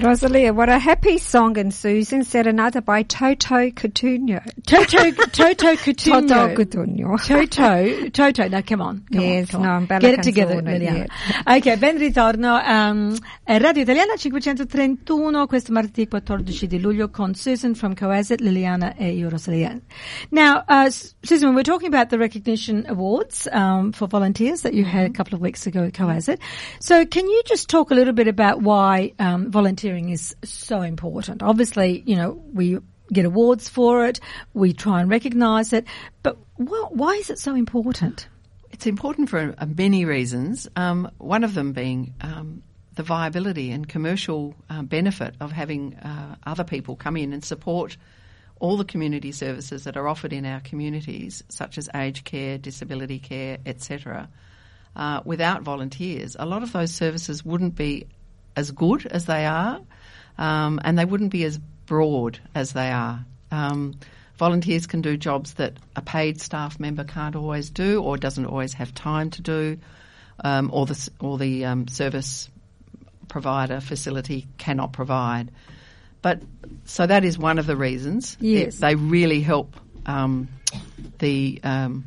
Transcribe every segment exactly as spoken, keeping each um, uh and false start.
Rosalia, what a happy song. And Susan said another by Toto Cutugno. Toto, Toto Cutugno. Toto Cutugno. Toto, Toto, no, come on. Come yes, on, come no, on. bella Get it canzone, together, Liliana. Yeah. Ok, ben ritorno um, a Radio Italiana cinquecentotrentuno, questo martedì quattordici di luglio con Susan from Coasit, Liliana e io, Rosalia. Now, uh, Susan, when we're talking about the recognition awards um, for volunteers that you had a couple of weeks ago at Coasit, so can you just talk a little bit about why um, volunteering is so important? Obviously, you know, we get awards for it, we try and recognise it, but wh- why is it so important? It's important for uh, many reasons, um, one of them being um, the viability and commercial uh, benefit of having uh, other people come in and support all the community services that are offered in our communities, such as aged care, disability care, et cetera. Uh, without volunteers, a lot of those services wouldn't be as good as they are, um, and they wouldn't be as broad as they are. Um, volunteers can do jobs that a paid staff member can't always do or doesn't always have time to do, um, or the, or the um, service provider facility cannot provide. But so that is one of the reasons. Yes. It, they really help um, the um,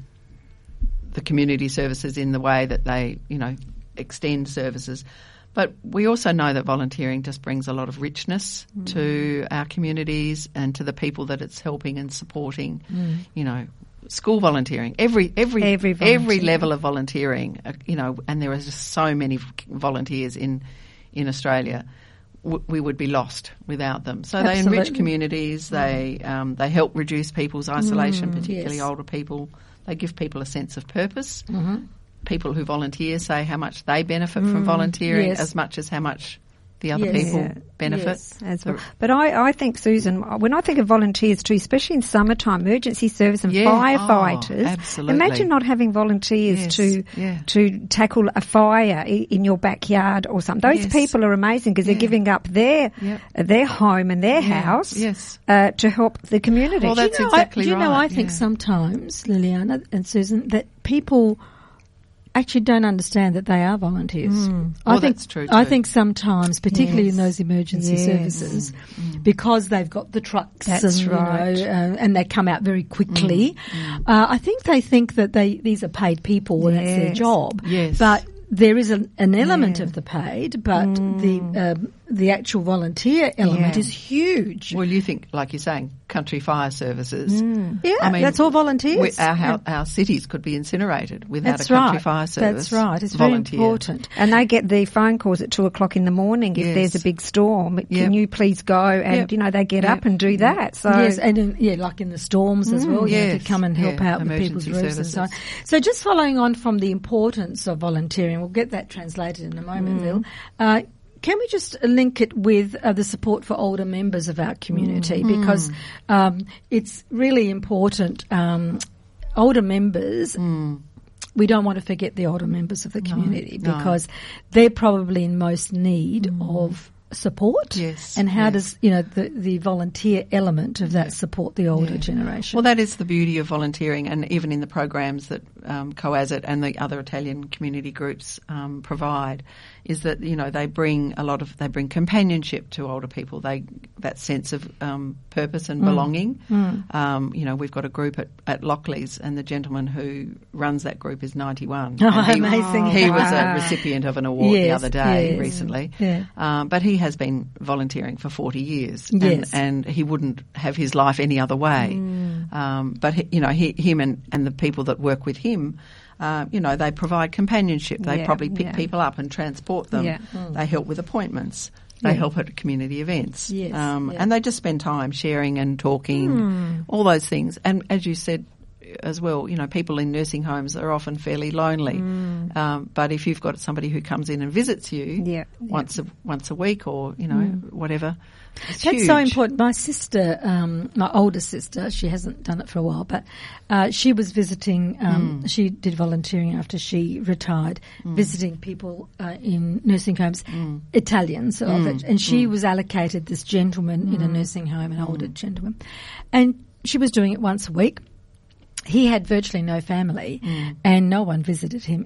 the community services in the way that they, you know, extend services. But we also know that volunteering just brings a lot of richness mm. to our communities and to the people that it's helping and supporting. Mm. You know, school volunteering, every every every, every level of volunteering. Uh, you know, and there are just so many volunteers in in Australia. W- we would be lost without them. So Absolutely. they enrich communities. They um, they help reduce people's isolation, mm, particularly yes. older people. They give people a sense of purpose. Mm-hmm. People who volunteer say how much they benefit mm, from volunteering yes. as much as how much the other yes. people yeah. benefit. Yes. As well. But I, I think, Susan, when I think of volunteers too, especially in summertime, emergency service and yeah. firefighters, oh, absolutely. imagine not having volunteers yes. to yeah. to tackle a fire I- in your backyard or something. Those yes. people are amazing because yeah. they're giving up their yep. uh, their home and their yeah. house yes. uh, to help the community. Well, that's do you know, exactly I, do you know, right. I think yeah. sometimes, Liliana and Susan, that people actually don't understand that they are volunteers. Mm. I well, think that's true I too. think sometimes, particularly Yes. in those emergency Yes. services, Mm. because they've got the trucks That's and, right. you know, uh, and they come out very quickly, Mm. uh, I think they think that they these are paid people and that's their Yes. job. Yes. But there is an, an element Yeah. of the paid, but Mm. the um, the actual volunteer element Yeah. is huge. Well, you think, like you're saying, country fire services. Mm. yeah, I mean, that's all volunteers. We, our, hou- our cities could be incinerated without That's a country right. fire service. That's right. It's volunteer. very important. And they get the phone calls at two o'clock in the morning if Yes. there's a big storm. Yep. Can you please go? And, Yep. you know, they get Yep. up and do that. So Yes, and in, yeah, like in the storms as well, you know, yes, to come and help yeah, out with people's emergency roofs and so on. services. So just following on from the importance of volunteering, we'll get that translated in a moment, Vil. Uh, can we just link it with uh, the support for older members of our community? Mm. Because um, it's really important. Um, older members, Mm. we don't want to forget the older members of the community no. because they're probably in most need of support. Yes, And how yes. does, you know, the, the volunteer element of that support the older Yeah. generation? Well, that is the beauty of volunteering, and even in the programs that um, Coasit and the other Italian community groups um, provide, is that, you know, they bring a lot of, they bring companionship to older people. They, that sense of um, purpose and belonging. Mm. Um, you know, we've got a group at, at Lockleys, and the gentleman who runs that group is ninety-one. Oh, And he, amazing. He was Wow. a recipient of an award the Yes, other day, yes. recently. Yeah. Um, but he has been volunteering for forty years. Yes. And, and he wouldn't have his life any other way. Mm. Um, but, he, you know, he, him and, and the people that work with him, uh, you know, they provide companionship. They Yeah, probably pick yeah. people up and transport them. Yeah. They help with appointments. They Yeah. help at community events. Yes, Um, yeah. And they just spend time sharing and talking, Mm. all those things. And as you said as well, you know, people in nursing homes are often fairly lonely. Mm. Um, but if you've got somebody who comes in and visits you Yeah, once a once a week or, you know, Mm. whatever, it's That's huge. so important. My sister, um, my older sister, she hasn't done it for a while, but uh, she was visiting, um, Mm. she did volunteering after she retired, visiting people uh, in nursing homes, Mm. Italians, of Mm. it, and she was allocated this gentleman in a nursing home, an older gentleman, and she was doing it once a week. He had virtually no family Mm. and no one visited him ever.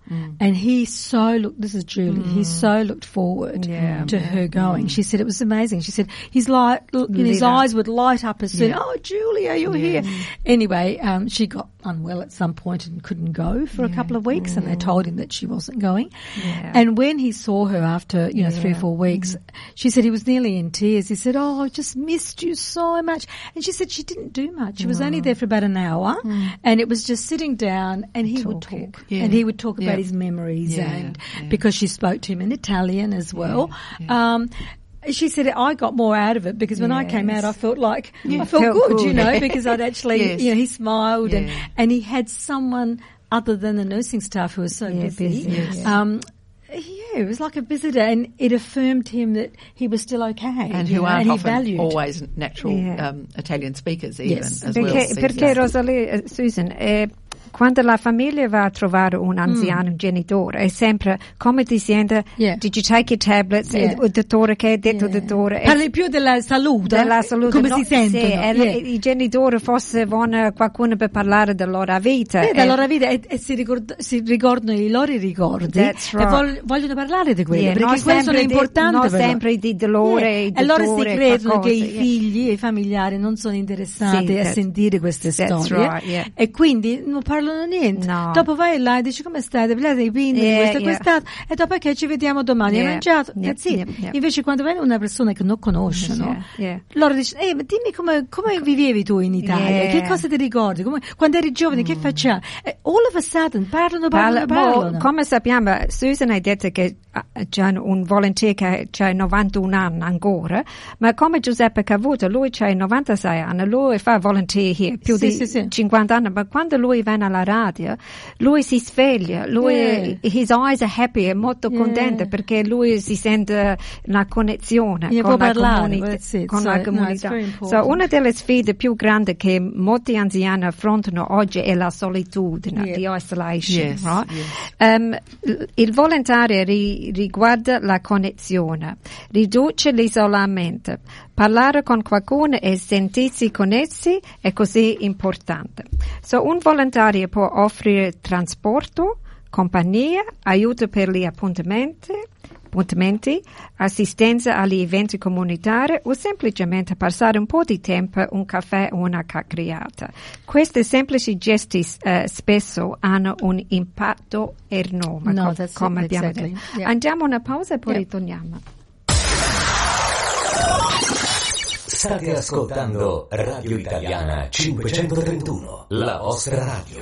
Mm. And he so looked, this is Julie, mm. he so looked forward yeah. to her going. Mm. She said it was amazing. She said his light, his eyes would light up as soon, yeah. oh, Julia, you're yeah. here. Anyway, um, she got unwell at some point and couldn't go for yeah. a couple of weeks, mm. and they told him that she wasn't going. Yeah. And when he saw her after, you know, yeah. three or four weeks, mm. she said he was nearly in tears. He said, oh, I just missed you so much. And she said she didn't do much. She was no. only there for about an hour, mm. and it was just sitting down, and he would Talking. talk. Yeah. And he would talk Yeah. about his memories, Yeah. and Yeah. because she spoke to him in Italian as well. Yeah. Yeah. Um, she said I got more out of it because when I came out, I felt like Yeah. I felt, Felt good, good. you know, because I'd actually, Yes. you know, he smiled and Yeah. and he had someone other than the nursing staff who was so Yeah, busy. busy, yes. Um, yeah, it was like a visitor, and it affirmed him that he was still okay, And you who know, aren't and he often valued. always natural Yeah. um, Italian speakers even Yes. as well. Perché, these perché days. Rosalie, eh, Susan, eh, quando la famiglia va a trovare un anziano, Mm. un genitore, è sempre come ti senti? Yeah. Did you take your tablets? Yeah. Il dottore che ha detto, Yeah. dottore? Parli più della salute, Della salute, come no, si sentono. sì, e yeah. i genitori forse vogliono qualcuno per parlare della loro vita. Eh, e- della loro vita e, e si, ricord- si ricordano i loro ricordi That's e right. vog- vogliono parlare di quello Yeah, perché non quello sono sempre di- importanti non per loro. sempre di dolore, Yeah. i E loro si dottori, credono qualcosa, che i yeah. figli e i familiari non sono interessati Sì, a that- sentire queste that's storie right, yeah. e quindi non parlano niente. No. Dopo vai là e dici come state, vedete i pini, Yeah, questo e yeah. quest'altro e dopo che ci vediamo domani, hai Yeah. mangiato? Yeah, That's it. yeah, yeah. Invece quando viene una persona che non conoscono, Yeah, yeah. loro dicono, eh, ma dimmi come, come vivevi tu in Italia, Yeah. che cosa ti ricordi, come, quando eri giovane, che facciamo? E all of a sudden parlano, parlano, Parla- parlano. mo, come sappiamo, Susan ha detto che ah, c'è un volontiere che ha novantuno anni ancora, ma come Giuseppe Cavuto, lui ha novantasei anni, lui fa volontiere here più Sì, di sì, sì. cinquanta anni, ma quando lui viene alla radio, lui si sveglia, lui, Yeah. his eyes are happy, è molto Yeah. contento perché lui si sente una connessione Yeah, con può la parlare, comunità. that's it. Con So, la no, comunità. it's very important. So, una delle sfide più grandi che molti anziani affrontano oggi è la solitudine, Yeah. the isolation, Yes, right? yes. Um, l- il volontario ri- riguarda la connessione, riduce l'isolamento. Parlare con qualcuno e sentirsi connessi è così importante. So, un volontario può offrire trasporto, compagnia, aiuto per gli appuntamenti, appuntamenti, assistenza agli eventi comunitari o semplicemente passare un po' di tempo, un caffè o una chiacchierata. Questi semplici gesti eh, spesso hanno un impatto enorme, No, co- that's it, come abbiamo exactly. detto. Yeah. Andiamo a una pausa e poi Yeah. ritorniamo. State ascoltando Radio Italiana cinquecentotrentuno, la vostra radio.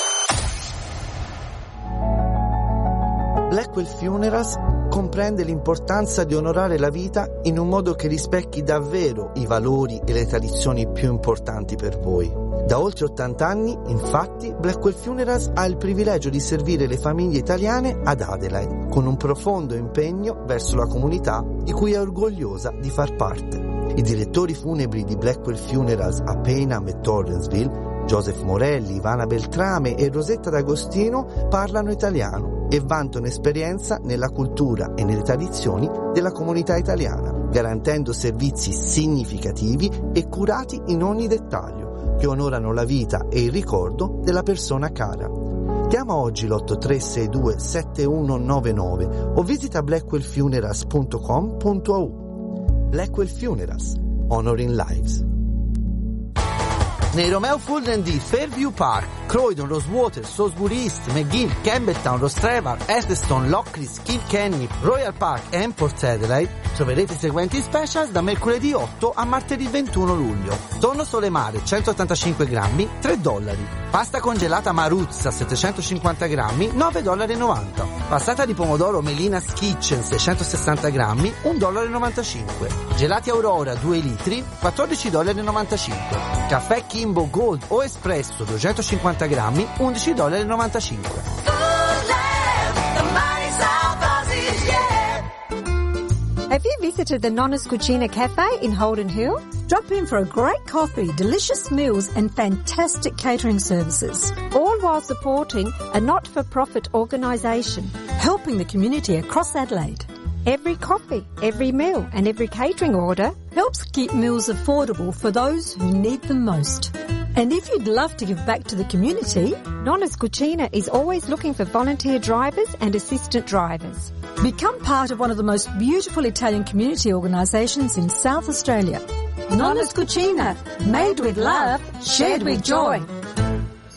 Blackwell Funerals comprende l'importanza di onorare la vita in un modo che rispecchi davvero i valori e le tradizioni più importanti per voi. Da oltre ottanta anni, infatti, Blackwell Funerals ha il privilegio di servire le famiglie italiane ad Adelaide, con un profondo impegno verso la comunità di cui è orgogliosa di far parte. I direttori funebri di Blackwell Funerals a Payneham e Torrensville, Joseph Morelli, Ivana Beltrame e Rosetta D'Agostino, parlano italiano e vantano esperienza nella cultura e nelle tradizioni della comunità italiana, garantendo servizi significativi e curati in ogni dettaglio, che onorano la vita e il ricordo della persona cara. Chiama oggi l'otto tre sei due sette uno nove nove o visita blackwell funerals punto com punto a u. Blackwell Funerals, Honoring Lives. Nei Romeo Fulden di Fairview Park, Croydon, Rosewater, Salisbury East, McGill, Campbelltown, Rostrevor, Eddystone, Lockleys, Kilkenny, Royal Park e Port Adelaide troverete i seguenti specials da mercoledì otto a martedì ventuno luglio. Tonno sole mare centottantacinque grammi, tre dollari. Pasta congelata Maruzza settecentocinquanta grammi, nove dollari e novanta. Passata di pomodoro Melina's Kitchen seicentosessanta grammi, un dollaro e novantacinque. Gelati Aurora due litri, quattordici dollari e novantacinque. Caffè Kimbo Gold o Espresso duecentocinquanta grammi, undici dollari e novantacinque. Have you visited the Nonna's Cucina Cafe in Holden Hill? Drop in for a great coffee, delicious meals and fantastic catering services. All while supporting a not-for-profit organisation. Helping the community across Adelaide. Every coffee, every meal and every catering order Helps keep meals affordable for those who need them most. And if you'd love to give back to the community, Nonna's Cucina is always looking for volunteer drivers and assistant drivers. become part of one of the most beautiful Italian community organisations in South Australia. Nonna's Cucina, made with love, shared with joy.